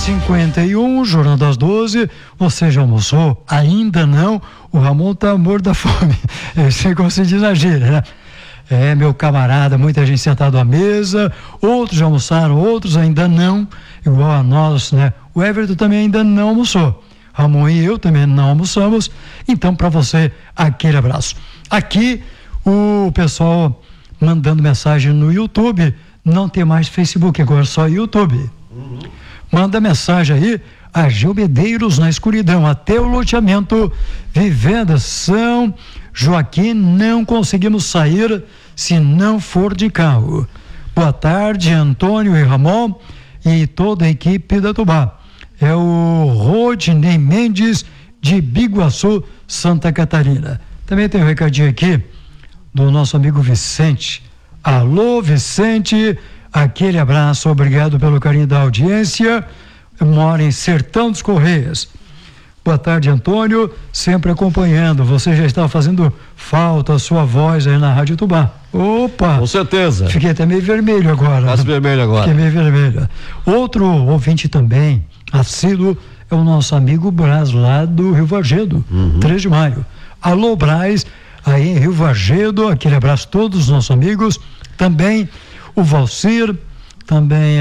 10h51, Jornal das 12. Você já almoçou? Ainda não? O Ramon tá morto da fome. Eu sei como se diz na gíria, né? É, meu camarada, muita gente sentado à mesa, outros já almoçaram, outros ainda não, igual a nós, né? O Everton também ainda não almoçou. Ramon e eu também não almoçamos. Então, para você, aquele abraço. Aqui, o pessoal mandando mensagem no YouTube. Não tem mais Facebook, agora só YouTube. Manda mensagem aí, a Gil Medeiros na escuridão, até o loteamento Vivenda São Joaquim, não conseguimos sair se não for de carro. Boa tarde, Antônio e Ramon e toda a equipe da Tubá. É o Rodney Mendes de Biguaçu, Santa Catarina. Também tem um recadinho aqui do nosso amigo Vicente. Alô, Vicente, aquele abraço, obrigado pelo carinho da audiência. Eu moro em Sertão dos Correias. Boa tarde, Antônio, sempre acompanhando. Você já está fazendo falta a sua voz aí na Rádio Tubá. Opa! Com certeza. Fiquei até meio vermelho agora. Quase vermelho agora. Fiquei meio vermelho. Outro ouvinte também, assíduo, é o nosso amigo Brás, lá do Rio Vargedo, 3 de maio. Alô, Brás, aí em Rio Vargedo, aquele abraço a todos os nossos amigos. Também o Valcir, também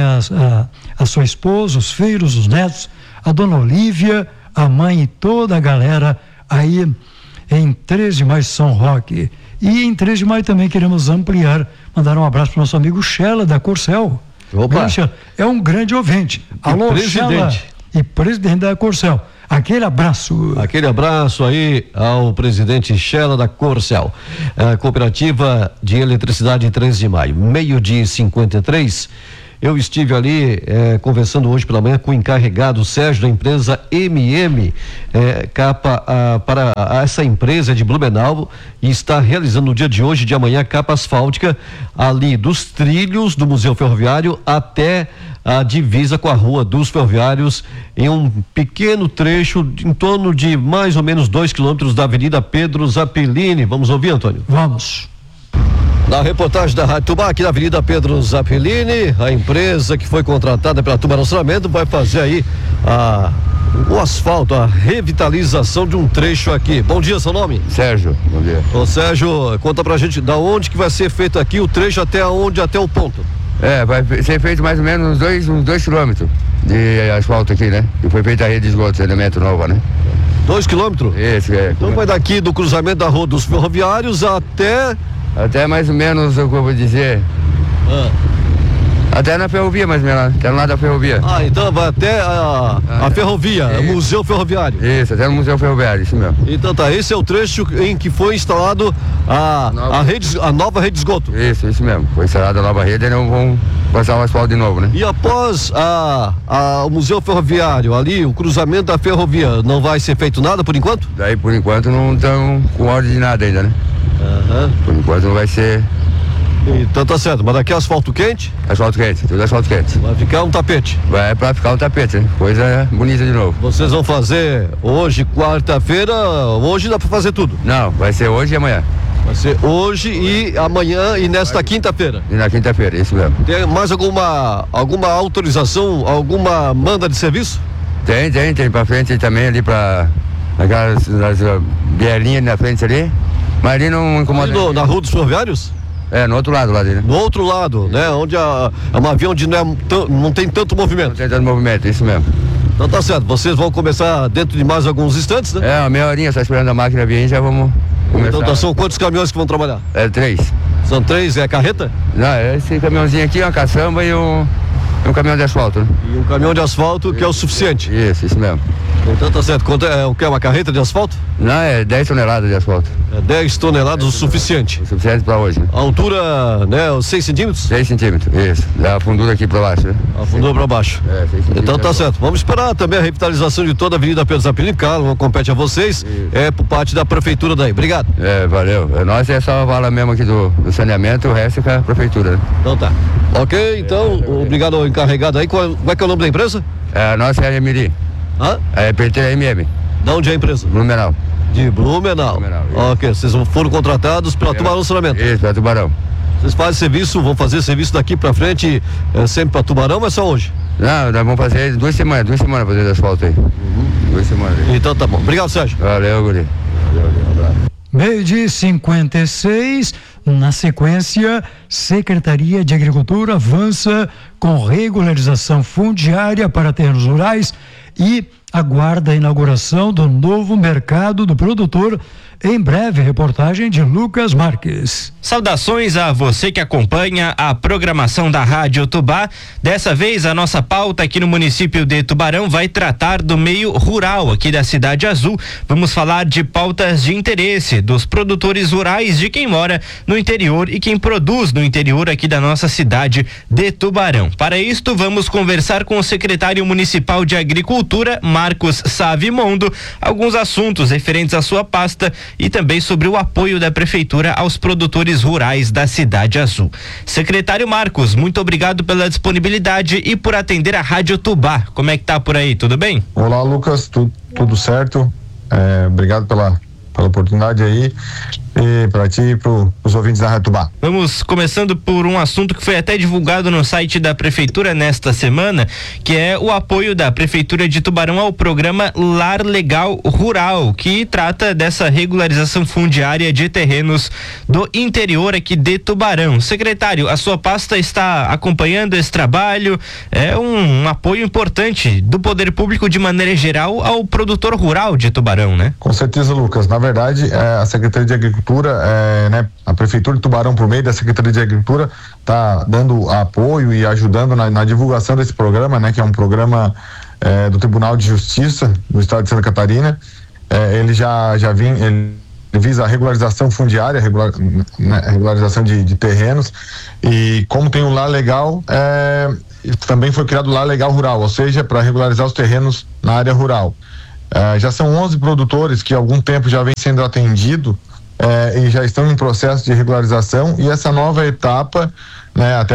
a sua esposa, os filhos, os netos, a dona Olívia, a mãe e toda a galera aí em 3 de maio, São Roque. E em 3 de maio também queremos ampliar, mandar um abraço para o nosso amigo Xela da Corcel. Opa! É um grande ouvinte. Alô, Xela e presidente da Corcel. Aquele abraço. Aquele abraço aí ao presidente Xela da Corcel. Cooperativa de Eletricidade em 3 de maio, 12h53. Eu estive ali conversando hoje pela manhã com o encarregado Sérgio da empresa capa para essa empresa de Blumenau, e está realizando no dia de hoje e de amanhã capa asfáltica ali dos trilhos do Museu Ferroviário até a divisa com a Rua dos Ferroviários, em um pequeno trecho em torno de mais ou menos 2 quilômetros da Avenida Pedro Zappellini. Vamos ouvir, Antônio? Vamos. Na reportagem da Rádio Tubá, aqui na Avenida Pedro Zappellini, a empresa que foi contratada pela Tubarão Saneamento vai fazer aí o asfalto, a revitalização de um trecho aqui. Bom dia, seu nome? Sérgio, bom dia. Ô Sérgio, conta pra gente da onde que vai ser feito aqui o trecho até onde, até o ponto? Vai ser feito mais ou menos uns 2 quilômetros de asfalto aqui, né? E foi feita a rede de esgoto, saneamento nova, né? 2 quilômetros? Isso, Então vai daqui do cruzamento da Rua dos Ferroviários até mais ou menos, o que eu vou dizer. Até na ferrovia, mais ou menos, até no lado da ferrovia. Então vai até a ferrovia, o Museu Ferroviário. Isso, até no Museu Ferroviário, isso mesmo. Então tá, esse é o trecho em que foi instalado a nova rede de esgoto. Isso mesmo, foi instalada a nova rede e não vão passar o asfalto de novo, né? E após o Museu Ferroviário, ali, o cruzamento da ferrovia, não vai ser feito nada por enquanto? Daí, por enquanto, não estão com ordem de nada ainda, né? Por enquanto não vai ser. Então tá certo, mas daqui é asfalto quente? Asfalto quente, tudo asfalto quente. Vai ficar um tapete? Vai pra ficar um tapete, né? Coisa bonita de novo. Vocês vão fazer hoje, quarta-feira, hoje dá pra fazer tudo? Não, vai ser hoje e amanhã. Vai ser hoje e amanhã e nesta quinta-feira? E na quinta-feira, isso mesmo. Tem mais alguma autorização, alguma manda de serviço? Tem pra frente também ali aquelas bielinhas na frente ali, mas ali não incomoda. Na Rua dos Ferroviários? No outro lado lá dele. No outro lado, né? Onde é uma via onde não tem tanto movimento. Não tem tanto movimento, isso mesmo. Então tá certo, vocês vão começar dentro de mais alguns instantes, né? Uma meia horinha, só esperando a máquina vir, já vamos começar. Então são quantos caminhões que vão trabalhar? 3. São 3, carreta? Não, esse caminhãozinho aqui, uma caçamba e um caminhão de asfalto, né? E um caminhão de asfalto que é o suficiente? Isso mesmo. Então tá certo, o que é uma carreta de asfalto? Não, 10 toneladas de asfalto. 10 toneladas o suficiente? O suficiente para hoje, né? A altura, né, 6 centímetros? 6 centímetros, isso. Da fundura aqui para baixo, né? A fundura para baixo. 6 centímetros. Então tá certo, vamos esperar também a revitalização de toda a Avenida Pedro Zappellini, claro, não compete a vocês, por parte da prefeitura daí. Obrigado. Valeu. Nós só a vala mesmo aqui do saneamento, o resto é com a prefeitura, né? Então tá. Ok, então, obrigado ao encarregado aí. Qual é que é o nome da empresa? A nossa é a Emiri. É PT MM. De onde é a empresa? Blumenau. De Blumenau. Ok, vocês foram contratados pela Tubarão Saneamento. Isso, pela Tubarão. Vocês fazem serviço, vão fazer serviço daqui pra frente, sempre pra Tubarão, ou é só hoje? Não, nós vamos fazer 2 semanas fazer asfalto aí. 2 semanas. Então tá bom. Obrigado, Sérgio. Valeu, guri. Meio de 56, na sequência, Secretaria de Agricultura avança com regularização fundiária para terrenos rurais e aguarda a inauguração do novo mercado do produtor. Em breve, reportagem de Lucas Marques. Saudações a você que acompanha a programação da Rádio Tubá. Dessa vez, a nossa pauta aqui no município de Tubarão vai tratar do meio rural aqui da Cidade Azul. Vamos falar de pautas de interesse dos produtores rurais, de quem mora no interior e quem produz no interior aqui da nossa cidade de Tubarão. Para isto, vamos conversar com o secretário municipal de Agricultura, Marcos Savimondo, alguns assuntos referentes à sua pasta e também sobre o apoio da prefeitura aos produtores rurais da Cidade Azul. Secretário Marcos, muito obrigado pela disponibilidade e por atender a Rádio Tubá. Como é que tá por aí? Tudo bem? Olá, Lucas, tudo certo? Obrigado pela oportunidade aí, e para ti e para os ouvintes da Rádio Tubá. Vamos começando por um assunto que foi até divulgado no site da prefeitura nesta semana, que é o apoio da prefeitura de Tubarão ao programa Lar Legal Rural, que trata dessa regularização fundiária de terrenos do interior aqui de Tubarão. Secretário, a sua pasta está acompanhando esse trabalho, é um apoio importante do poder público de maneira geral ao produtor rural de Tubarão, né? Com certeza, Lucas. Na verdade, a Secretaria de Agricultura, a Prefeitura de Tubarão, por meio da Secretaria de Agricultura, está dando apoio e ajudando na divulgação desse programa, né? Que é um programa do Tribunal de Justiça do Estado de Santa Catarina. Ele ele visa a regularização fundiária, regularização de terrenos, e como tem o Lar Legal, também foi criado o Lar Legal Rural, ou seja, para regularizar os terrenos na área rural. Já são 11 produtores que há algum tempo já vem sendo atendido e já estão em processo de regularização, e essa nova etapa, né, até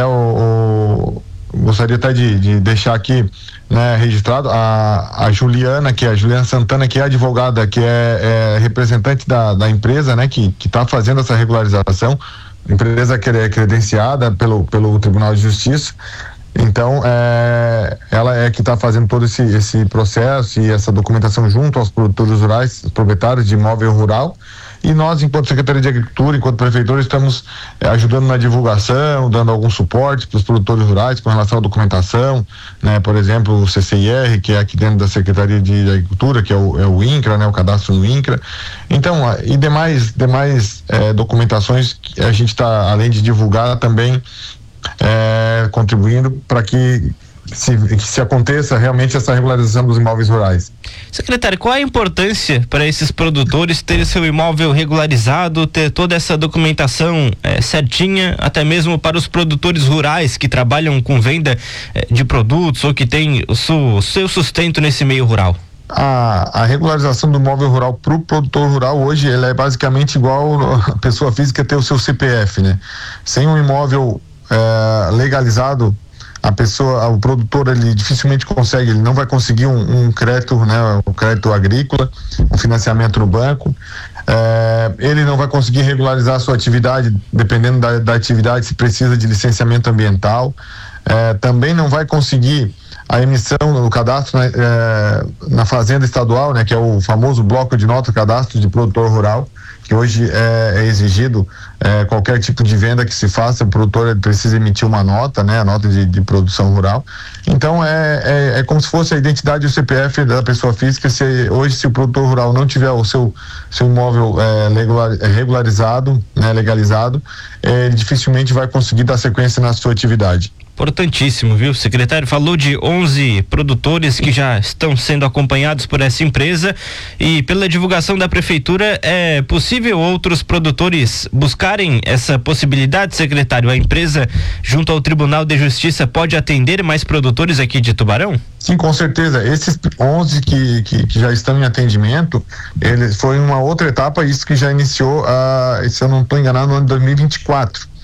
gostaria até de deixar aqui, né, registrado a Juliana, que é a Juliana Santana, que é advogada, que é representante da empresa, né, que está fazendo essa regularização, empresa que é credenciada pelo Tribunal de Justiça. Então, ela é que está fazendo todo esse processo e essa documentação junto aos produtores rurais, proprietários de imóvel rural. E nós, enquanto Secretaria de Agricultura, enquanto Prefeitura, estamos ajudando na divulgação, dando algum suporte para os produtores rurais com relação à documentação, né? Por exemplo, o CCIR, que é aqui dentro da Secretaria de Agricultura, que é o INCRA, né? O cadastro do INCRA. Então, e demais documentações que a gente está, além de divulgar, também contribuindo para que se aconteça realmente essa regularização dos imóveis rurais. Secretário, qual a importância para esses produtores terem seu imóvel regularizado, ter toda essa documentação certinha, até mesmo para os produtores rurais que trabalham com venda de produtos ou que têm o seu sustento nesse meio rural? A regularização do imóvel rural para o produtor rural hoje, ela é basicamente igual a pessoa física ter o seu CPF, né? Sem um imóvel legalizado, o produtor, ele dificilmente consegue, ele não vai conseguir um crédito, né, um crédito agrícola, um financiamento no banco, ele não vai conseguir regularizar a sua atividade, dependendo da atividade, se precisa de licenciamento ambiental, também não vai conseguir a emissão no cadastro na fazenda estadual, né, que é o famoso bloco de nota cadastro de produtor rural, que hoje é exigido qualquer tipo de venda que se faça, o produtor precisa emitir uma nota, né, a nota de produção rural. Então é como se fosse a identidade e o CPF da pessoa física. Se o produtor rural não tiver o seu imóvel regularizado, né, legalizado, ele dificilmente vai conseguir dar sequência na sua atividade. Importantíssimo, viu? O secretário falou de 11 produtores que já estão sendo acompanhados por essa empresa, e pela divulgação da prefeitura, é possível outros produtores buscarem essa possibilidade, secretário? A empresa, junto ao Tribunal de Justiça, pode atender mais produtores aqui de Tubarão? Sim, com certeza. Esses 11 que já estão em atendimento, eles foi uma outra etapa, isso que já iniciou, se eu não estou enganado, no ano de 2024.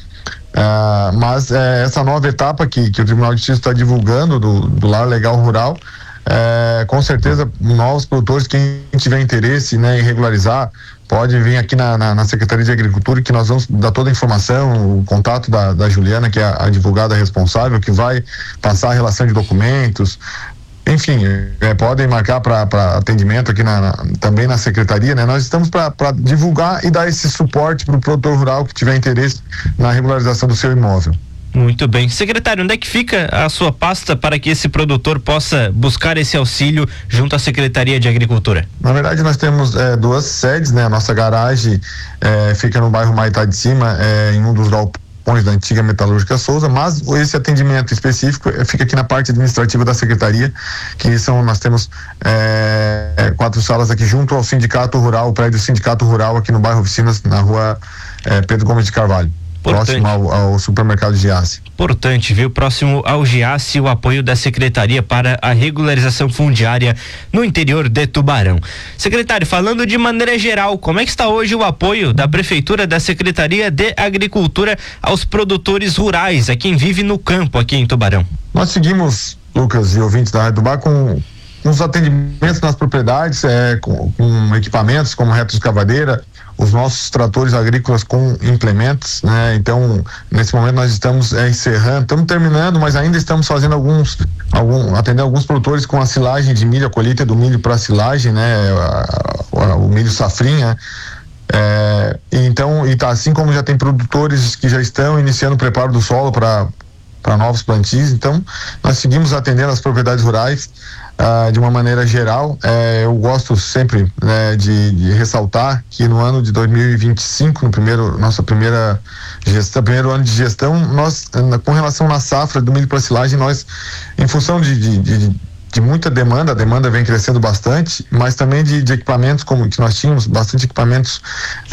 Mas essa nova etapa que o Tribunal de Justiça está divulgando do Lar Legal Rural, com certeza, novos produtores, quem tiver interesse, né, em regularizar, pode vir aqui na Secretaria de Agricultura, que nós vamos dar toda a informação, o contato da Juliana, que é a advogada responsável, que vai passar a relação de documentos. Enfim, podem marcar para atendimento aqui também na Secretaria, né? Nós estamos para divulgar e dar esse suporte para o produtor rural que tiver interesse na regularização do seu imóvel. Muito bem. Secretário, onde é que fica a sua pasta para que esse produtor possa buscar esse auxílio junto à Secretaria de Agricultura? Na verdade, nós temos 2 sedes, né? A nossa garagem fica no bairro Maitá de Cima, em um dos galpões da antiga Metalúrgica Souza, mas esse atendimento específico fica aqui na parte administrativa da Secretaria, nós temos 4 salas aqui junto ao Sindicato Rural, o prédio Sindicato Rural aqui no bairro Oficinas, na rua Pedro Gomes de Carvalho. Próximo ao supermercado Giasse. Importante, viu? Próximo ao Giasse, o apoio da Secretaria para a regularização fundiária no interior de Tubarão. Secretário, falando de maneira geral, como é que está hoje o apoio da Prefeitura, da Secretaria de Agricultura aos produtores rurais, a quem vive no campo aqui em Tubarão? Nós seguimos, Lucas e ouvintes da Rádio Tubar, com os atendimentos nas propriedades, com equipamentos como retroescavadeira, os nossos tratores agrícolas com implementos, né? Então, nesse momento nós estamos encerrando, estamos terminando, mas ainda estamos fazendo atendendo alguns produtores com a silagem de milho, a colheita do milho para silagem, né? O milho safrinha. Então, assim como já tem produtores que já estão iniciando o preparo do solo para novos plantios, então nós seguimos atendendo as propriedades rurais de uma maneira geral. Eu gosto sempre, né, de ressaltar que no ano de 2025, nossa primeiro ano de gestão, nós, com relação na safra do milho para silagem, nós, em função de muita demanda, a demanda vem crescendo bastante, mas também de equipamentos, como que nós tínhamos bastante equipamentos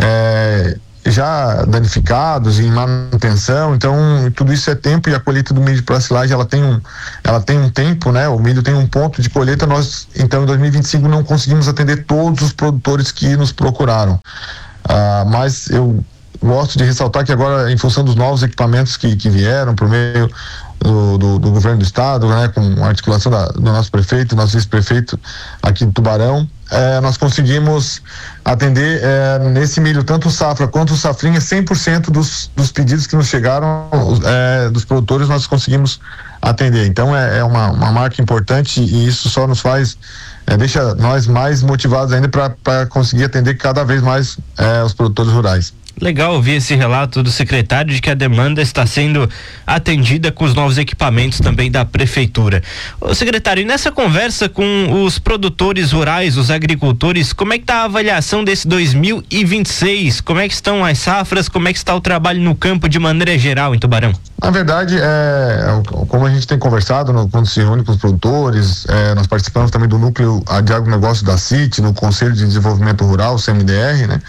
já danificados em manutenção, então tudo isso é tempo, e a colheita do milho para silagem ela tem um tempo, né? O milho tem um ponto de colheita. Nós, então, em 2025 não conseguimos atender todos os produtores que nos procuraram, mas eu gosto de ressaltar que agora, em função dos novos equipamentos que vieram por meio do governo do estado, né, com a articulação do nosso prefeito, nosso vice-prefeito aqui de Tubarão, nós conseguimos atender nesse milho, tanto o safra quanto o safrinha, 100% dos pedidos que nos chegaram dos produtores, nós conseguimos atender. Então é uma marca importante, e isso só nos faz, deixa nós mais motivados ainda para conseguir atender cada vez mais os produtores rurais. Legal ouvir esse relato do secretário de que a demanda está sendo atendida com os novos equipamentos também da prefeitura. Ô, secretário, e nessa conversa com os produtores rurais, os agricultores, como é que está a avaliação desse 2026? Como é que estão as safras? Como é que está o trabalho no campo de maneira geral em Tubarão? Na verdade, como a gente tem conversado quando se reúne com os produtores, nós participamos também do núcleo de agronegócio da CIT, no Conselho de Desenvolvimento Rural, CMDR, né?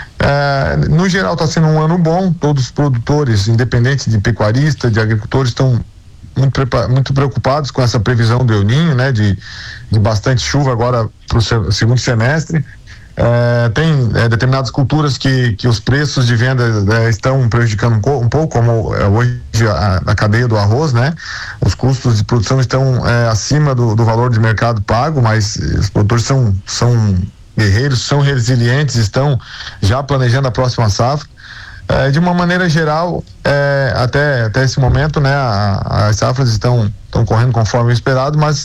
No geral está sendo um ano bom. Todos os produtores, independente de pecuarista, de agricultores, estão muito preocupados com essa previsão do El Niño, né? De bastante chuva agora para o segundo semestre. Tem determinadas culturas que os preços de venda estão prejudicando um pouco, como hoje a cadeia do arroz, né? Os custos de produção estão acima do valor de mercado pago, mas os produtores são guerreiros, são resilientes, estão já planejando a próxima safra. De uma maneira geral, até esse momento, né, as safras estão correndo conforme o esperado, mas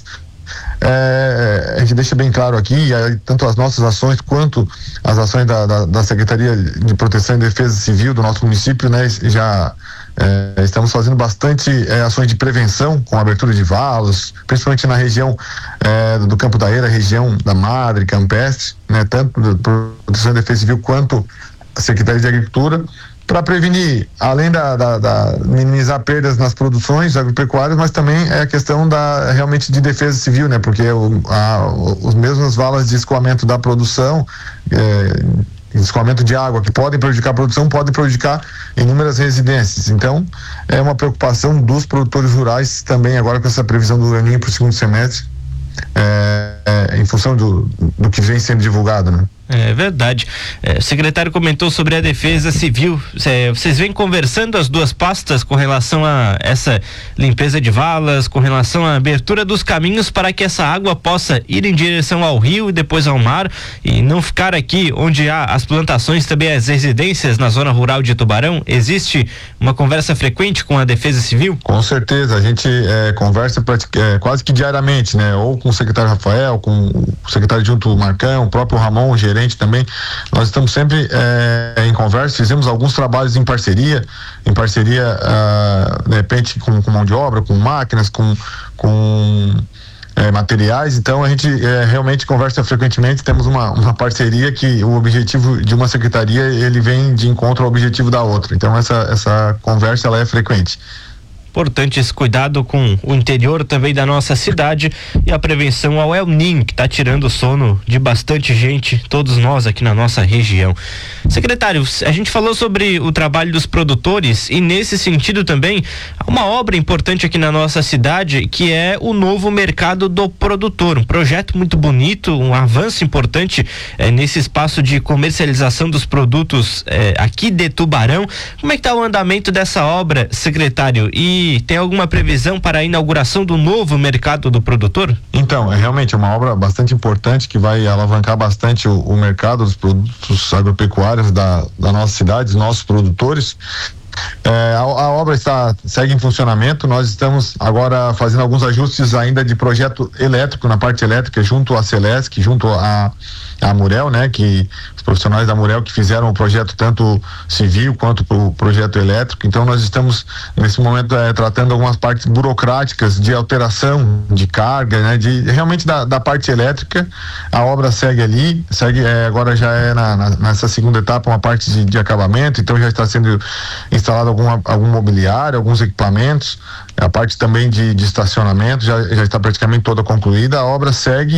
a gente deixa bem claro aqui, tanto as nossas ações quanto as ações da Secretaria de Proteção e Defesa Civil do nosso município, né, já estamos fazendo bastante ações de prevenção, com abertura de valos, principalmente na região do Campo da Eira, região da Madre, Campestre, né, tanto da Proteção e Defesa Civil quanto a Secretaria de Agricultura, para prevenir, além da minimizar perdas nas produções agropecuárias, mas também a questão realmente de defesa civil, né? Porque os mesmos valas de escoamento da produção, escoamento de água, que podem prejudicar a produção, podem prejudicar inúmeras residências. Então, é uma preocupação dos produtores rurais também agora com essa previsão do El Niño para o segundo semestre, em função do que vem sendo divulgado, né? É verdade. O secretário comentou sobre a Defesa Civil. Vocês vêm conversando as duas pastas com relação a essa limpeza de valas, com relação à abertura dos caminhos para que essa água possa ir em direção ao rio e depois ao mar e não ficar aqui onde há as plantações, também as residências na zona rural de Tubarão? Existe uma conversa frequente com a Defesa Civil? Com certeza, a gente conversa quase que diariamente, né? Ou com o secretário Rafael, com o secretário junto Marcão, o próprio Ramon, o gerente também. Nós estamos sempre em conversa, fizemos alguns trabalhos em parceria, de repente com mão de obra, com máquinas, com materiais. Então a gente realmente conversa frequentemente, temos uma parceria que o objetivo de uma secretaria ele vem de encontro ao objetivo da outra, então essa conversa ela é frequente. Importante esse cuidado com o interior também da nossa cidade e a prevenção ao El Niño, que está tirando o sono de bastante gente, todos nós aqui na nossa região. Secretário, a gente falou sobre o trabalho dos produtores e nesse sentido também há uma obra importante aqui na nossa cidade que é o novo mercado do produtor, um projeto muito bonito, um avanço importante nesse espaço de comercialização dos produtos aqui de Tubarão. Como é que está o andamento dessa obra, secretário? E tem alguma previsão para a inauguração do novo mercado do produtor? Então, realmente uma obra bastante importante que vai alavancar bastante o mercado dos produtos agropecuários da nossa cidade, dos nossos produtores. A obra segue em funcionamento. Nós estamos agora fazendo alguns ajustes ainda de projeto elétrico, na parte elétrica, junto à Celesc, junto à Murel, né? Que os profissionais da Murel que fizeram o projeto tanto civil quanto o projeto elétrico. Então nós estamos nesse momento tratando algumas partes burocráticas de alteração de carga, né? Realmente da parte elétrica. A obra segue ali, agora já nessa segunda etapa uma parte de acabamento, então já está sendo instalado algum mobiliário, alguns equipamentos, a parte também de estacionamento já está praticamente toda concluída. A obra segue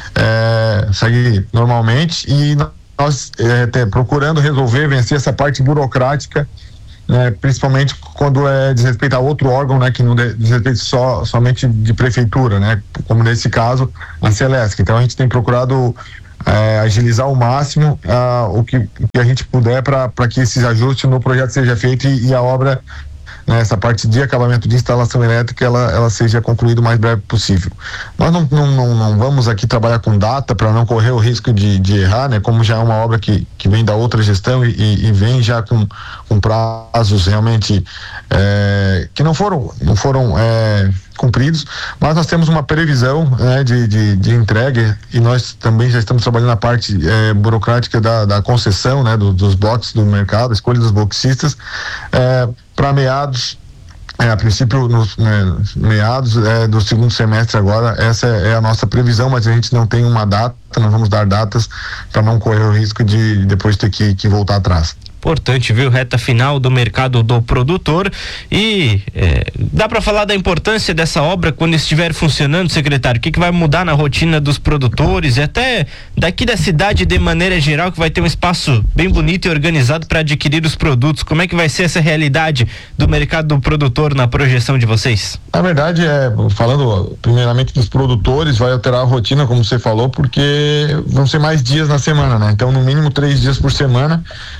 normalmente e nós procurando vencer essa parte burocrática, né, principalmente quando diz respeito a outro órgão, né, que não diz respeito somente de prefeitura, né, como nesse caso a Celesc. Então a gente tem procurado agilizar ao máximo o que a gente puder para que esses ajustes no projeto seja feito e a obra, né, essa parte de acabamento de instalação elétrica ela seja concluída o mais breve possível. Nós não vamos aqui trabalhar com data para não correr o risco de errar, né, como já é uma obra que vem da outra gestão e vem já com prazos realmente que não foram cumpridos, mas nós temos uma previsão, né, de entrega e nós também já estamos trabalhando na parte burocrática da concessão, né, dos boxes do mercado, a escolha dos boxistas para meados, a princípio nos meados do segundo semestre agora. Essa é a nossa previsão, mas a gente não tem uma data, não vamos dar datas para não correr o risco de depois ter que voltar atrás. Importante, viu? Reta final do mercado do produtor e dá para falar da importância dessa obra quando estiver funcionando, secretário? O que vai mudar na rotina dos produtores e até daqui da cidade de maneira geral, que vai ter um espaço bem bonito e organizado para adquirir os produtos? Como é que vai ser essa realidade do mercado do produtor na projeção de vocês? Na verdade, falando primeiramente dos produtores, vai alterar a rotina, como você falou, porque vão ser mais dias na semana, né? Então, no mínimo 3 dias por semana.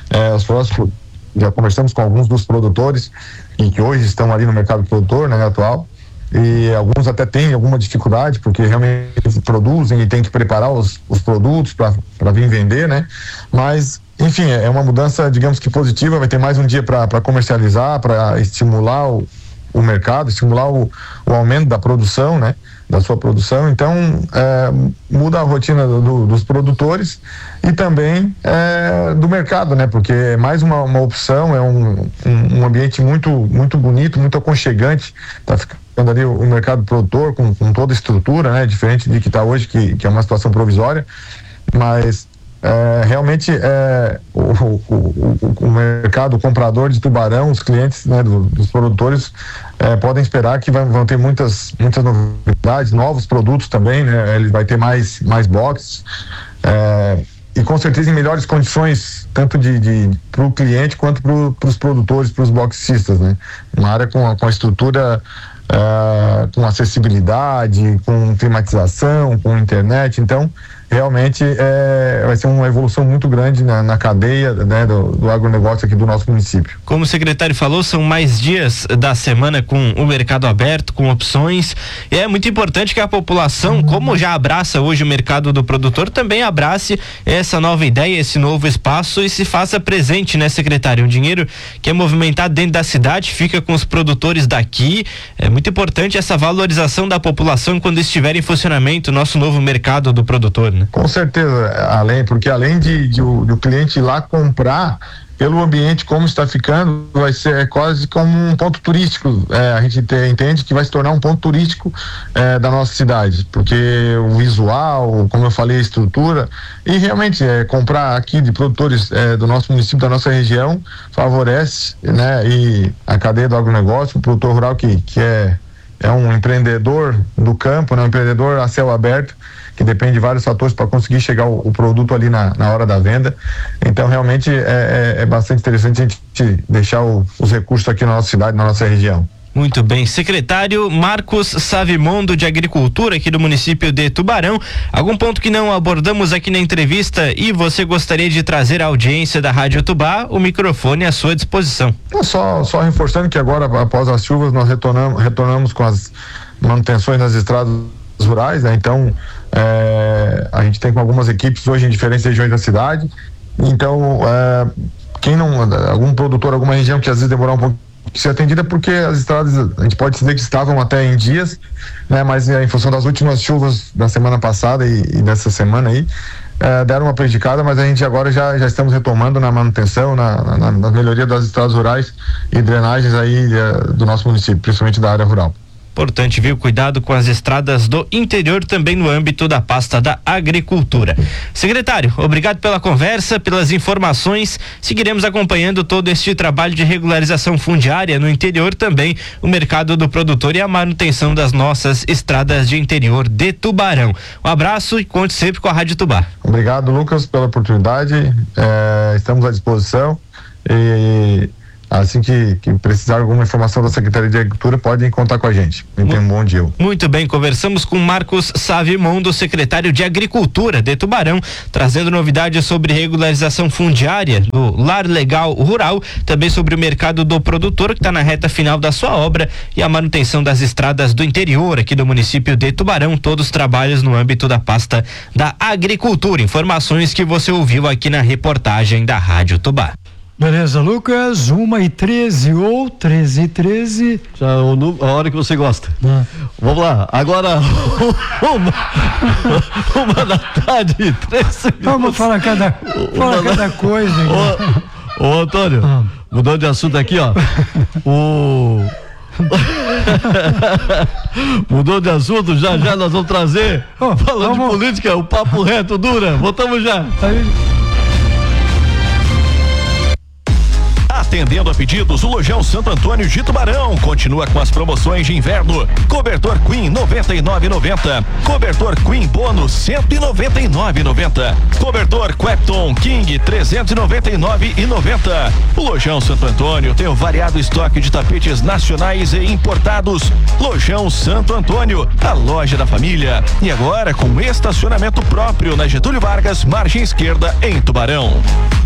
Já conversamos com alguns dos produtores e que hoje estão ali no mercado produtor, né, atual, e alguns até têm alguma dificuldade porque realmente produzem e tem que preparar os produtos para vir vender, né? Mas enfim, é uma mudança, digamos que positiva. Vai ter mais um dia para comercializar, para estimular o mercado, estimular o aumento da produção, né? Da sua produção. Então muda a rotina dos produtores e também do mercado, né? Porque é mais uma opção, é um ambiente muito, muito bonito, muito aconchegante. Tá ficando ali o mercado produtor com toda a estrutura, né? Diferente de que está hoje, que é uma situação provisória, mas realmente o mercado, o comprador de Tubarão, os clientes, né, dos produtores podem esperar que vão ter muitas novidades, novos produtos também, né? Ele vai ter mais boxes e com certeza em melhores condições, tanto para o cliente quanto para os produtores, para os boxistas, né? Uma área com a estrutura com acessibilidade, com climatização, com internet. Então realmente vai ser uma evolução muito grande na cadeia, né, do agronegócio aqui do nosso município. Como o secretário falou, são mais dias da semana com o mercado aberto, com opções, e é muito importante que a população, como já abraça hoje o mercado do produtor, também abrace essa nova ideia, esse novo espaço e se faça presente, né, secretário? Um dinheiro que é movimentado dentro da cidade, fica com os produtores daqui. É muito importante essa valorização da população quando estiver em funcionamento o nosso novo mercado do produtor, né? Com certeza, porque além de o cliente ir lá comprar, pelo ambiente como está ficando, vai ser quase como um ponto turístico. A gente entende que vai se tornar um ponto turístico da nossa cidade, porque o visual, como eu falei, a estrutura, e realmente comprar aqui de produtores do nosso município, da nossa região, favorece, né, e a cadeia do agronegócio, o produtor rural que é um empreendedor do campo, né, um empreendedor a céu aberto, que depende de vários fatores para conseguir chegar o produto ali na hora da venda. Então, realmente é bastante interessante a gente deixar os recursos aqui na nossa cidade, na nossa região. Muito bem. Secretário Marcos Savimondo, de Agricultura, aqui do município de Tubarão. Algum ponto que não abordamos aqui na entrevista e você gostaria de trazer à audiência da Rádio Tubá? O microfone à sua disposição. Só reforçando que agora, após as chuvas, nós retornamos com as manutenções nas estradas rurais, né? Então, a gente tem com algumas equipes hoje em diferentes regiões da cidade. Então, algum produtor, alguma região que às vezes demorar um pouco de ser atendida, porque as estradas, a gente pode dizer que estavam até em dias, né? Mas em função das últimas chuvas da semana passada e dessa semana aí, deram uma prejudicada, mas a gente agora já estamos retomando na manutenção, na melhoria das estradas rurais e drenagens aí do nosso município, principalmente da área rural. Importante, viu? Cuidado com as estradas do interior, também no âmbito da pasta da agricultura. Secretário, obrigado pela conversa, pelas informações. Seguiremos acompanhando todo este trabalho de regularização fundiária no interior, também o mercado do produtor e a manutenção das nossas estradas de interior de Tubarão. Um abraço e conte sempre com a Rádio Tubá. Obrigado, Lucas, pela oportunidade. Estamos à disposição e assim que precisar de alguma informação da Secretaria de Agricultura, podem contar com a gente. Tenha um bom dia. Muito bem, conversamos com Marcos Savimondo, secretário de Agricultura de Tubarão, trazendo novidades sobre regularização fundiária do Lar Legal Rural, também sobre o mercado do produtor, que está na reta final da sua obra, e a manutenção das estradas do interior aqui do município de Tubarão, todos os trabalhos no âmbito da pasta da agricultura. Informações que você ouviu aqui na reportagem da Rádio Tubá. Beleza, Lucas, 1h13 ou 13h13. Já a hora que você gosta. Vamos lá, agora uma da tarde, 13 minutos. Vamos falar cada coisa. Ô Antônio, mudando de assunto aqui, ó. Mudou de assunto, já nós vamos trazer, falando de política, o papo reto dura. Voltamos já. Atendendo a pedidos, o Lojão Santo Antônio de Tubarão continua com as promoções de inverno. Cobertor Queen 99,90. Cobertor Queen Bônus 199,90. Cobertor Quepton King 399,90. O Lojão Santo Antônio tem um variado estoque de tapetes nacionais e importados. Lojão Santo Antônio, a loja da família. E agora com estacionamento próprio na Getúlio Vargas, margem esquerda, em Tubarão.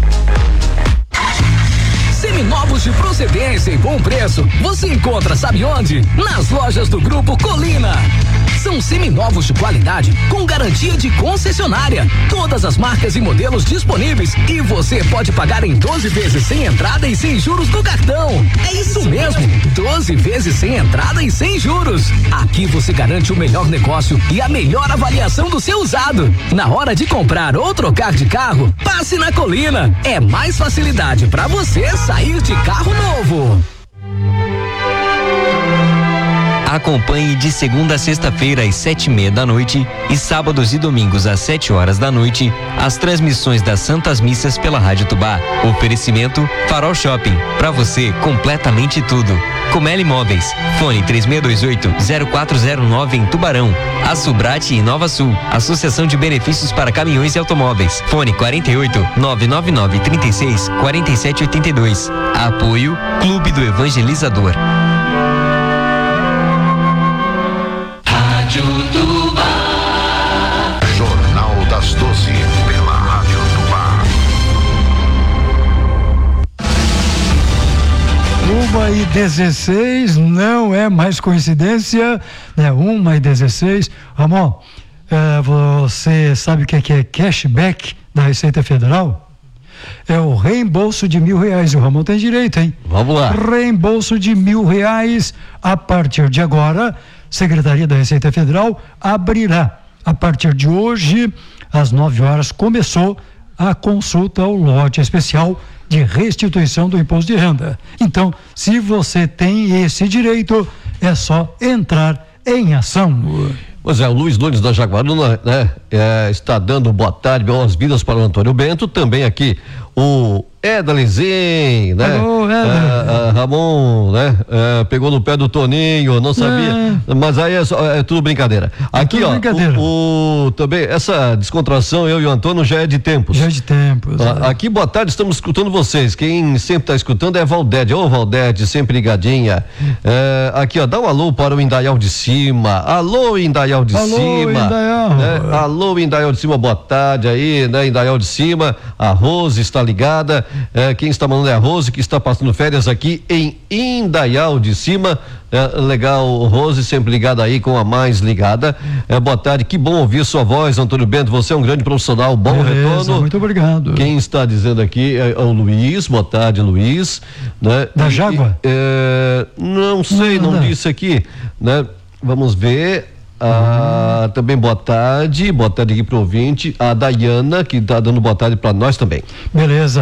Seminovos de procedência e bom preço, você encontra, sabe onde? Nas lojas do Grupo Colina. São seminovos de qualidade com garantia de concessionária. Todas as marcas e modelos disponíveis e você pode pagar em 12 vezes sem entrada e sem juros no cartão. É isso mesmo, 12 vezes sem entrada e sem juros. Aqui você garante o melhor negócio e a melhor avaliação do seu usado. Na hora de comprar ou trocar de carro, passe na Colina. É mais facilidade para você sair de carro novo. Acompanhe de segunda a sexta-feira às 7:30 da noite e sábados e domingos às 7 horas da noite as transmissões das Santas Missas pela Rádio Tubá. Oferecimento Farol Shopping, pra você completamente tudo. Comeli Imóveis, fone 3628-0409 em Tubarão. A Subrate e Nova Sul, Associação de Benefícios para Caminhões e Automóveis, fone 48-999-36-4782. Apoio Clube do Evangelizador. Rádio Tubá. Jornal das 12, pela Rádio Tubá. 1h16, não é mais coincidência, né? 1h16. Ramon, você sabe o que é cashback da Receita Federal? É o reembolso de R$1.000. O Ramon tem direito, hein? Vamos lá. Reembolso de R$1.000 a partir de agora. Secretaria da Receita Federal abrirá a partir de hoje, às 9 horas, começou a consulta ao lote especial de restituição do imposto de renda. Então, se você tem esse direito, é só entrar em ação. Pois é, o Luiz Nunes da Jaguaruna, né, está dando boa tarde, boas-vindas para o Antônio Bento, também aqui o Edalizen, né? Ramon, né? Pegou no pé do Toninho, não sabia, mas aí é tudo brincadeira. Aqui, ó, brincadeira. Também, essa descontração, eu e o Antônio, já é de tempos. Aqui, boa tarde, estamos escutando vocês. Quem sempre está escutando é a Valdete. Ô, Valdete, sempre ligadinha. Aqui, ó, dá um alô para o Indaial de Cima. Alô, Indaial de Cima. Indaial. Alô, Indaial de Cima, boa tarde aí, né? Indaial de Cima, a Rose está ligada. Quem está mandando é a Rose, que está passando férias aqui em Indaial de Cima. Legal, Rose, sempre ligada aí com a mais ligada. Boa tarde, que bom ouvir sua voz, Antônio Bento. Você é um grande profissional, bom retorno. Muito obrigado. Quem está dizendo aqui é o Luiz. Boa tarde, Luiz. Né? Da Jágua? Não sei, não disse aqui, né? Vamos ver. Também boa tarde aqui pro ouvinte, a Dayana, que tá dando boa tarde para nós também. Beleza.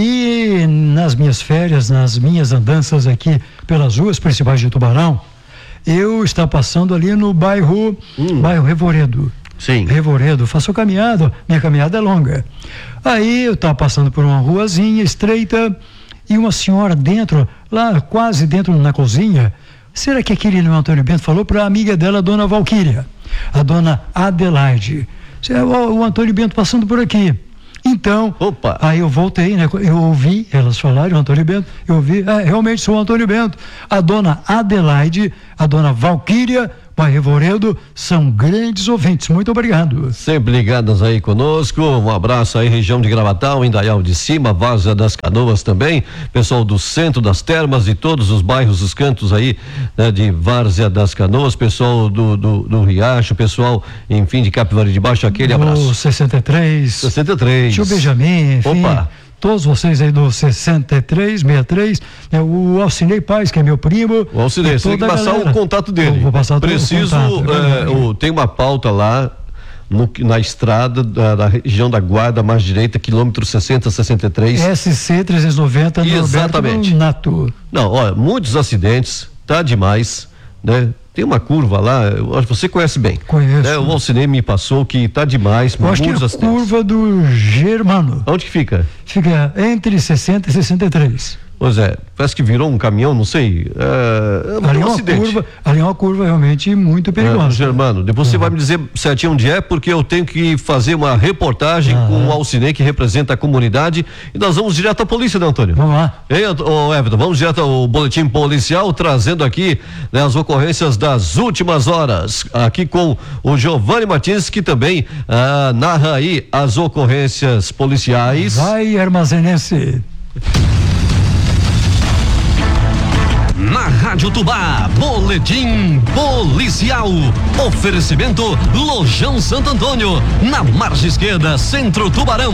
E nas minhas férias, nas minhas andanças aqui pelas ruas principais de Tubarão, eu estava passando ali no bairro Revoredo. Sim. Revoredo, faço caminhada, minha caminhada é longa. Aí eu estava passando por uma ruazinha estreita e uma senhora dentro, lá quase dentro na cozinha. Será que aquele Antônio Bento falou para a amiga dela, a dona Valquíria, a dona Adelaide? O Antônio Bento passando por aqui. Então, aí eu voltei, né? Eu ouvi elas falarem, o Antônio Bento, eu ouvi, realmente sou o Antônio Bento. A dona Adelaide, a dona Valquíria, Pai Revoredo, são grandes ouvintes. Muito obrigado. Sempre ligadas aí conosco. Um abraço aí, região de Gravatal, Indaial de Cima, Várzea das Canoas também. Pessoal do Centro das Termas e todos os bairros, os cantos aí, né, de Várzea das Canoas. Pessoal do Riacho, pessoal, enfim, de Capivari de Baixo, aquele abraço. 63. Tio Benjamin, enfim. Todos vocês aí do 63, 63, né, o Alcinei Paz, que é meu primo. O Alcinei, você tem que passar o contato dele. Vou passar Preciso, o contato. Tem uma pauta lá na estrada da região da Guarda, mais direita, quilômetro 60-63. SC 390 no Exatamente. Nato. Não, olha, muitos acidentes, tá demais, né? Tem uma curva lá, você conhece bem. Conheço. O Alcinei me passou que tá demais, eu acho que é a curva do Germano. Onde que fica? Fica entre 60 e 63. Pois é, parece que virou um caminhão, não sei. Ali é uma curva realmente muito perigosa. Germano, depois você vai me dizer certinho onde é, porque eu tenho que fazer uma reportagem com o Alcinei, que representa a comunidade, e nós vamos direto à polícia, né, Antônio? Vamos lá. Everton, vamos direto ao boletim policial, trazendo aqui, né, as ocorrências das últimas horas, aqui com o Giovanni Martins, que também narra aí as ocorrências policiais. Vai, armazenense. Na Rádio Tubá, boletim policial. Oferecimento Lojão Santo Antônio, na margem esquerda, Centro Tubarão.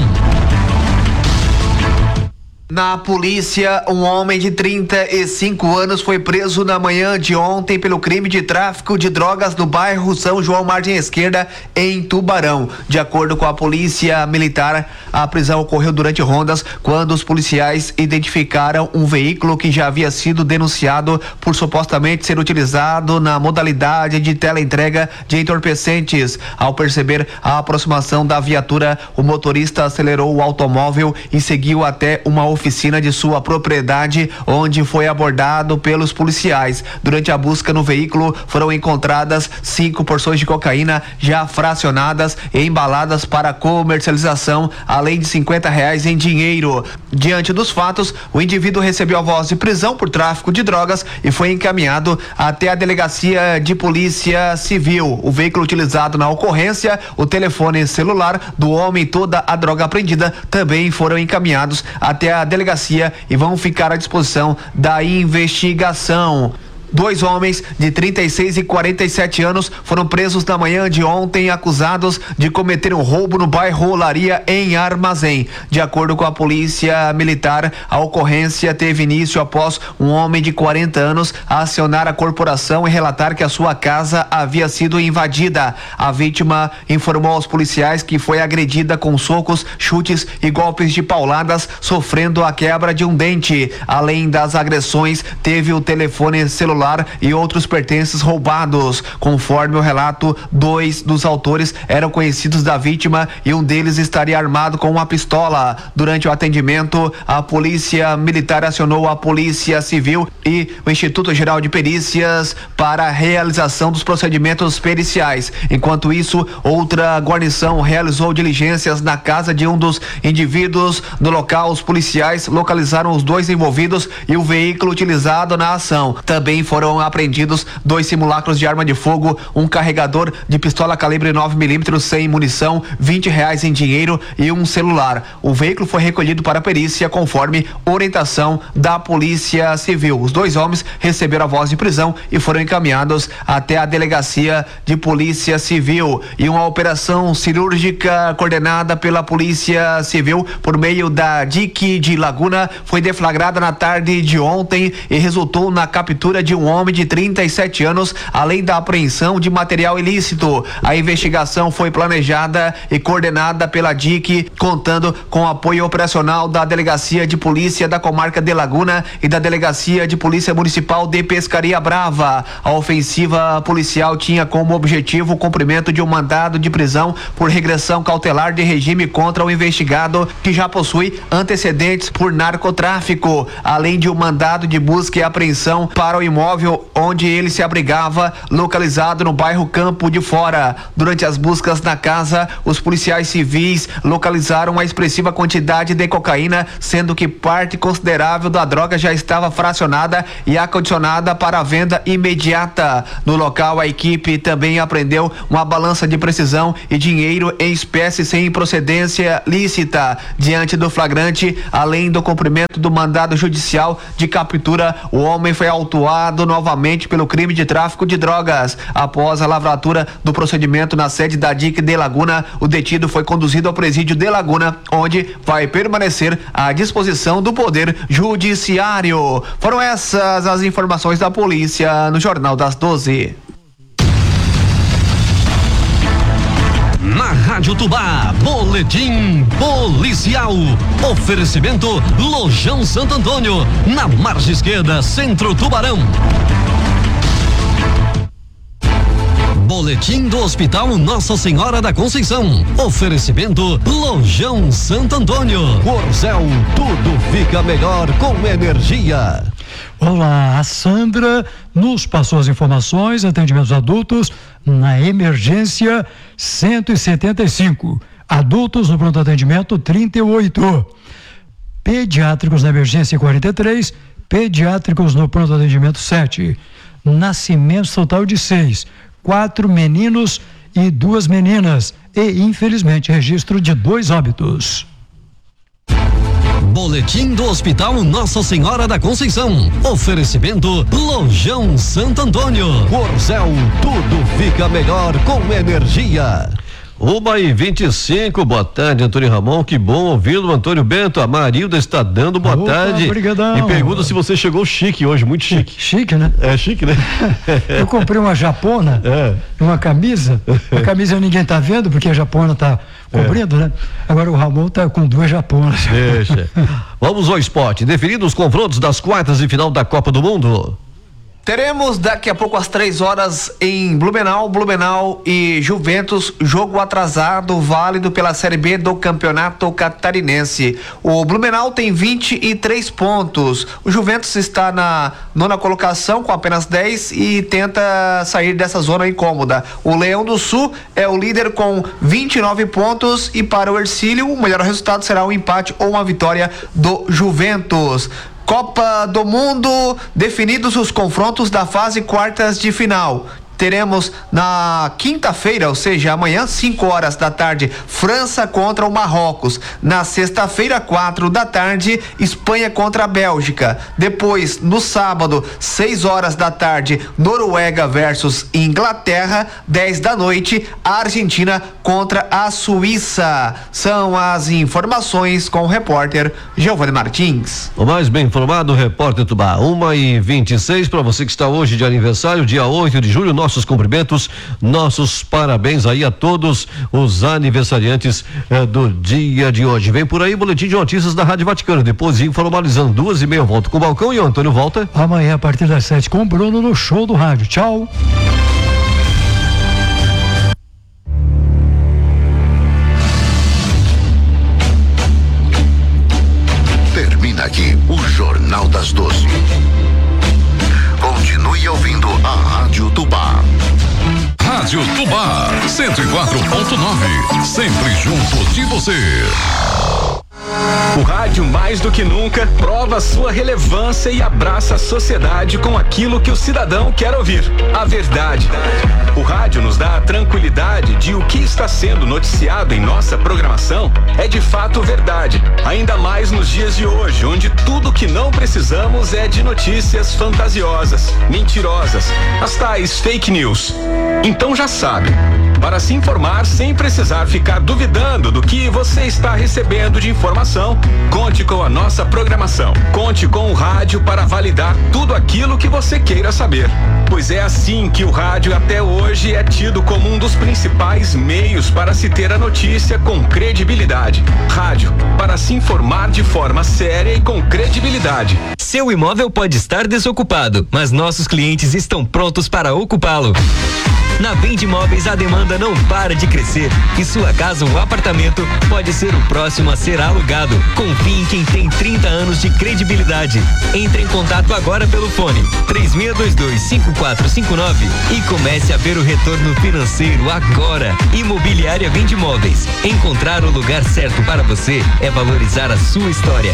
Na polícia, um homem de 35 anos foi preso na manhã de ontem pelo crime de tráfico de drogas no bairro São João Margem Esquerda, em Tubarão. De acordo com a polícia militar, a prisão ocorreu durante rondas quando os policiais identificaram um veículo que já havia sido denunciado por supostamente ser utilizado na modalidade de teleentrega de entorpecentes. Ao perceber a aproximação da viatura, o motorista acelerou o automóvel e seguiu até uma oficina oficina de sua propriedade, onde foi abordado pelos policiais. Durante a busca no veículo, foram encontradas 5 porções de cocaína já fracionadas e embaladas para comercialização, além de R$50 em dinheiro. Diante dos fatos, o indivíduo recebeu a voz de prisão por tráfico de drogas e foi encaminhado até a delegacia de polícia civil. O veículo utilizado na ocorrência, o telefone celular do homem e toda a droga apreendida também foram encaminhados até a delegacia e vão ficar à disposição da investigação. 2 homens de 36 e 47 anos foram presos na manhã de ontem, acusados de cometer um roubo no bairro Olaria, em Armazém. De acordo com a polícia militar, a ocorrência teve início após um homem de 40 anos acionar a corporação e relatar que a sua casa havia sido invadida. A vítima informou aos policiais que foi agredida com socos, chutes e golpes de pauladas, sofrendo a quebra de um dente. Além das agressões, teve o telefone celular e outros pertences roubados. Conforme o relato, 2 dos autores eram conhecidos da vítima e um deles estaria armado com uma pistola. Durante o atendimento, a polícia militar acionou a polícia civil e o Instituto Geral de Perícias para a realização dos procedimentos periciais. Enquanto isso, outra guarnição realizou diligências na casa de um dos indivíduos. No local, os policiais localizaram os 2 envolvidos e o veículo utilizado na ação. Também foram apreendidos 2 simulacros de arma de fogo, um carregador de pistola calibre 9mm sem munição, R$20 em dinheiro e um celular. O veículo foi recolhido para a perícia conforme orientação da Polícia Civil. Os 2 homens receberam a voz de prisão e foram encaminhados até a delegacia de Polícia Civil. E uma operação cirúrgica coordenada pela Polícia Civil por meio da DIC de Laguna foi deflagrada na tarde de ontem e resultou na captura de um homem de 37 anos, além da apreensão de material ilícito. A investigação foi planejada e coordenada pela DIC, contando com apoio operacional da Delegacia de Polícia da Comarca de Laguna e da Delegacia de Polícia Municipal de Pescaria Brava. A ofensiva policial tinha como objetivo o cumprimento de um mandado de prisão por regressão cautelar de regime contra o investigado, que já possui antecedentes por narcotráfico, além de um mandado de busca e apreensão para o imóvel onde ele se abrigava, localizado no bairro Campo de Fora. Durante as buscas na casa, os policiais civis localizaram uma expressiva quantidade de cocaína, sendo que parte considerável da droga já estava fracionada e acondicionada para a venda imediata. No local, a equipe também apreendeu uma balança de precisão e dinheiro em espécie sem procedência lícita. Diante do flagrante, além do cumprimento do mandado judicial de captura, o homem foi autuado novamente pelo crime de tráfico de drogas. Após a lavratura do procedimento na sede da DIC de Laguna, o detido foi conduzido ao presídio de Laguna, onde vai permanecer à disposição do Poder Judiciário. Foram essas as informações da polícia no Jornal das 12. Na Rádio Tubá, boletim policial. Oferecimento Lojão Santo Antônio, na margem esquerda, Centro Tubarão. Boletim do Hospital Nossa Senhora da Conceição. Oferecimento Lojão Santo Antônio. Corzel, tudo fica melhor com energia. Olá, a Sandra nos passou as informações, atendimentos adultos na emergência 175, adultos no pronto atendimento 38, pediátricos na emergência 43, pediátricos no pronto atendimento 7, nascimentos total de 6, 4 meninos e 2 meninas e infelizmente registro de 2 óbitos. Boletim do Hospital Nossa Senhora da Conceição. Oferecimento Lojão Santo Antônio. Corzel, tudo fica melhor com energia. 1h25, boa tarde, Antônio Ramon, que bom ouvi-lo, Antônio Bento. A Marilda está dando boa tarde. Obrigadão. E pergunta se você chegou chique hoje, muito chique. Chique, né? É chique, né? Eu comprei uma japona, uma camisa, a camisa ninguém tá vendo porque a japona tá cobrindo, né? Agora o Ramon tá com 2 japonas. Deixa. Vamos ao esporte. Definidos os confrontos das quartas de final da Copa do Mundo. Teremos daqui a pouco às 3h em Blumenau e Juventus, jogo atrasado, válido pela Série B do Campeonato Catarinense. O Blumenau tem 23 pontos. O Juventus está na 9ª colocação com apenas 10 e tenta sair dessa zona incômoda. O Leão do Sul é o líder com 29 pontos e para o Hercílio o melhor resultado será um empate ou uma vitória do Juventus. Copa do Mundo, definidos os confrontos da fase quartas de final. Teremos na quinta-feira, ou seja, amanhã, 5h da tarde, França contra o Marrocos. Na sexta-feira, 4h, Espanha contra a Bélgica. Depois, no sábado, 6h da tarde, Noruega versus Inglaterra. 10h, Argentina contra a Suíça. São as informações com o repórter Giovanni Martins. O mais bem informado, repórter Tubá. 1h26 para você que está hoje de aniversário, dia 8 de julho. Nossos cumprimentos, nossos parabéns aí a todos os aniversariantes do dia de hoje. Vem por aí, boletim de notícias da Rádio Vaticano. Depois informalizando, 2h30 eu volto com o Balcão e o Antônio volta amanhã a partir das 7 com o Bruno no Show do Rádio. Tchau. Termina aqui o Jornal das 12. Continue ouvindo a Rádio Tubá. Rádio Tubá 104.9, sempre junto de você. O rádio, mais do que nunca, prova sua relevância e abraça a sociedade com aquilo que o cidadão quer ouvir: a verdade. O rádio nos dá a tranquilidade de o que está sendo noticiado em nossa programação é de fato verdade, ainda mais nos dias de hoje, onde tudo que não precisamos é de notícias fantasiosas, mentirosas, as tais fake news. Então já sabe, para se informar sem precisar ficar duvidando do que você está recebendo de informação, conte com a nossa programação. Conte com o rádio para validar tudo aquilo que você queira saber. Pois é assim que o rádio até hoje é tido como um dos principais meios para se ter a notícia com credibilidade. Rádio, para se informar de forma séria e com credibilidade. Seu imóvel pode estar desocupado, mas nossos clientes estão prontos para ocupá-lo. Na Vende Imóveis a demanda não para de crescer e sua casa ou apartamento pode ser o próximo a ser alugado. Confie em quem tem 30 anos de credibilidade. Entre em contato agora pelo fone 3622-5459 e comece a ver o retorno financeiro agora. Imobiliária Vende Imóveis. Encontrar o lugar certo para você é valorizar a sua história.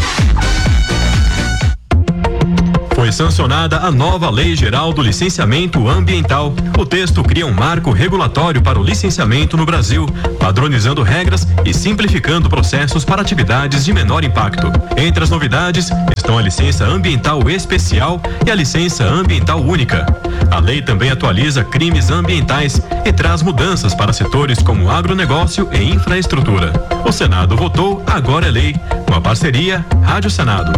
Foi sancionada a nova Lei Geral do Licenciamento Ambiental. O texto cria um marco regulatório para o licenciamento no Brasil, padronizando regras e simplificando processos para atividades de menor impacto. Entre as novidades estão a licença ambiental especial e a licença ambiental única. A lei também atualiza crimes ambientais e traz mudanças para setores como agronegócio e infraestrutura. O Senado votou, agora é lei. Uma parceria Rádio Senado.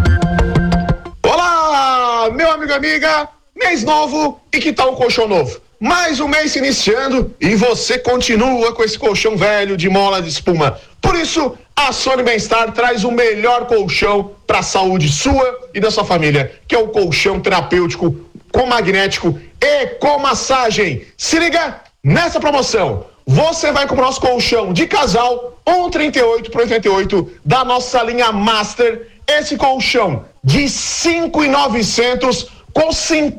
Olá, meu amigo e amiga, mês novo e que tal um colchão novo? Mais um mês se iniciando e você continua com esse colchão velho de mola de espuma. Por isso, a Sony Bem-Estar traz o melhor colchão para a saúde sua e da sua família, que é o colchão terapêutico com magnético e com massagem. Se liga nessa promoção. Você vai com o nosso colchão de casal 1,38 por 88 da nossa linha Master. Esse colchão de 5.900 com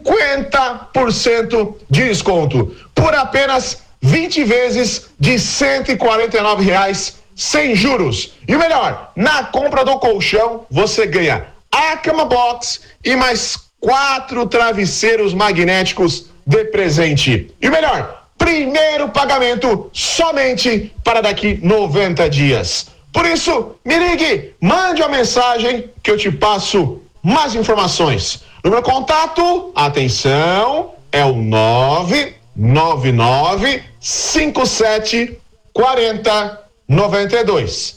50% de desconto por apenas 20 vezes de R$149 sem juros. E o melhor, na compra do colchão você ganha a cama box e mais 4 travesseiros magnéticos de presente. E o melhor, primeiro pagamento somente para daqui 90 dias. Por isso, me ligue, mande uma mensagem que eu te passo mais informações. No meu contato, atenção, é o 999 57 40 92.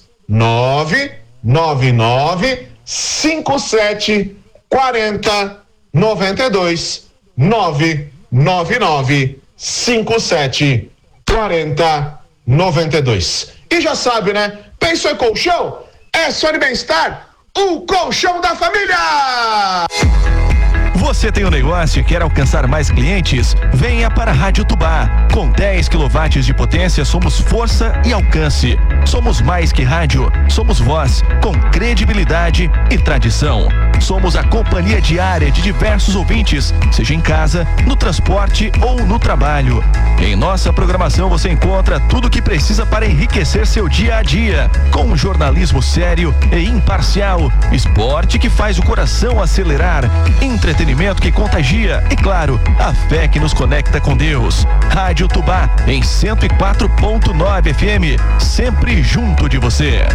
999 57 40 92. 999 57 40 92. E já sabe, né? Pensou em colchão? É Sony Bem-Estar, o colchão da família! Você tem um negócio e quer alcançar mais clientes? Venha para a Rádio Tubá. Com 10 kW de potência, somos força e alcance. Somos mais que rádio, somos voz, com credibilidade e tradição. Somos a companhia diária de diversos ouvintes, seja em casa, no transporte ou no trabalho. Em nossa programação você encontra tudo o que precisa para enriquecer seu dia a dia, com um jornalismo sério e imparcial, esporte que faz o coração acelerar, entretenimento que contagia e, claro, a fé que nos conecta com Deus. Rádio Tubá em 104.9 FM, sempre junto de você.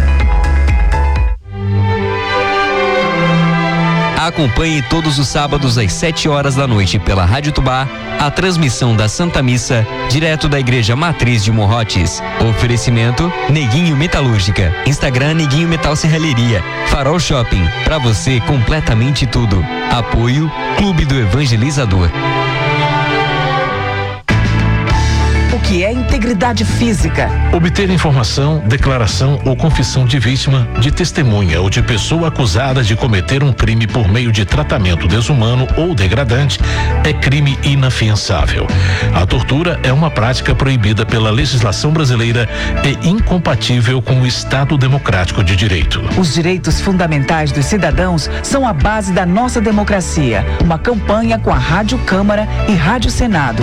Acompanhe todos os sábados às 7 horas da noite pela Rádio Tubá a transmissão da Santa Missa direto da Igreja Matriz de Morrotes. Oferecimento Neguinho Metalúrgica, Instagram Neguinho Metal Serralheria, Farol Shopping, pra você completamente tudo. Apoio Clube do Evangelizador. O que é integridade física? Obter informação, declaração ou confissão de vítima, de testemunha ou de pessoa acusada de cometer um crime por meio de tratamento desumano ou degradante é crime inafiançável. A tortura é uma prática proibida pela legislação brasileira e incompatível com o Estado democrático de direito. Os direitos fundamentais dos cidadãos são a base da nossa democracia. Uma campanha com a Rádio Câmara e Rádio Senado.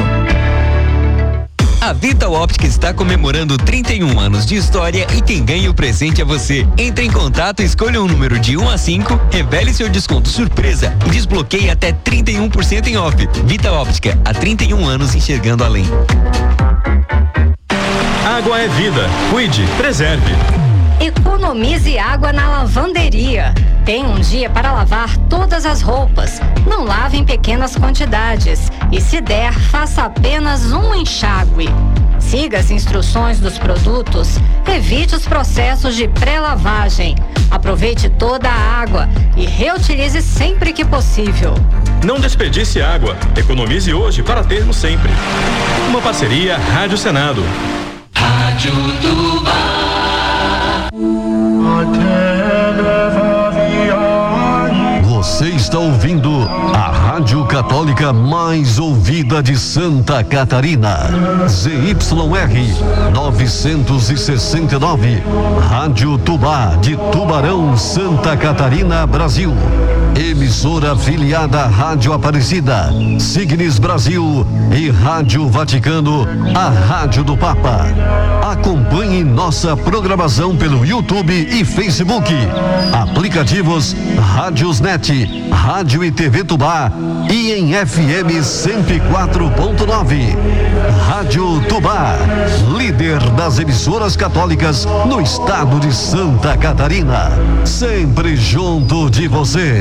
A Vital Óptica está comemorando 31 anos de história e quem ganha o presente é você. Entre em contato, escolha um número de 1 a 5, revele seu desconto surpresa e desbloqueie até 31% em off. Vital Óptica, há 31 anos enxergando além. Água é vida. Cuide, preserve. Economize água na lavanderia. Tem um dia para lavar todas as roupas. Não lave em pequenas quantidades. E se der, faça apenas um enxágue. Siga as instruções dos produtos. Evite os processos de pré-lavagem. Aproveite toda a água e reutilize sempre que possível. Não desperdice água. Economize hoje para termos sempre. Uma parceria Rádio Senado. Rádio Tubá. Você está ouvindo a Rádio Católica mais ouvida de Santa Catarina. ZYR 969. Rádio Tubá de Tubarão, Santa Catarina, Brasil. Emissora afiliada à Rádio Aparecida, Signes Brasil e Rádio Vaticano, a Rádio do Papa. Acompanhe nossa programação pelo YouTube e Facebook. Aplicativos Rádiosnet, Rádio e TV Tubá e em FM 104.9. Rádio Tubá, líder das emissoras católicas no estado de Santa Catarina. Sempre junto de você.